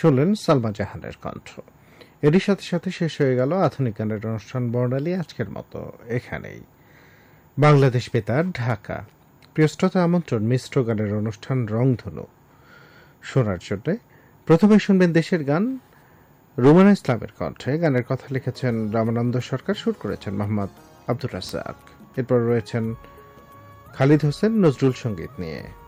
শুনলেন সালমা জাহানের কণ্ঠ। এরই সাথে সাথে শেষ হয়ে গেল আধুনিক গানের অনুষ্ঠান বর্ণালী আজকের মতো এখানেই। বাংলাদেশ বেতার, ঢাকা। প্রিয়শ্রোতা আমন্ত্রণ মিশ্র গানের অনুষ্ঠান রংধনু শোনার জন্য। প্রথমে শুনবেন দেশের গান, রুমানা ইসলামের কণ্ঠে। গানের কথা লিখেছেন রামানন্দ সরকার, সুর করেছেন মোহাম্মদ আব্দুর রাজ্জাক। এরপর রয়েছেন খালিদ হোসেন নজরুল সঙ্গীত নিয়ে।